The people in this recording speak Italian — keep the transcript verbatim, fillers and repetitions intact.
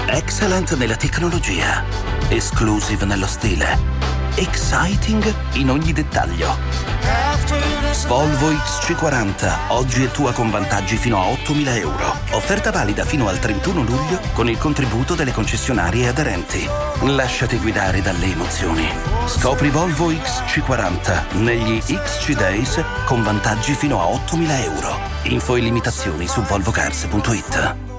Excellent nella tecnologia, exclusive nello stile, exciting in ogni dettaglio. Volvo X C quaranta, oggi è tua con vantaggi fino a ottomila euro. Offerta valida fino al trentuno luglio con il contributo delle concessionarie aderenti. Lasciati guidare dalle emozioni. Scopri Volvo X C quaranta negli X C Days con vantaggi fino a ottomila euro. Info e limitazioni su volvocars punto it.